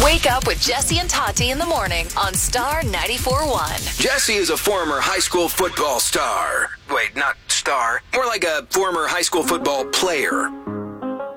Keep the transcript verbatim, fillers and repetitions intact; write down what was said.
Wake up with Jesse and Tati in the morning on Star ninety-four point one. Jesse is a former high school football star. Wait, not star. More like a former high school football player.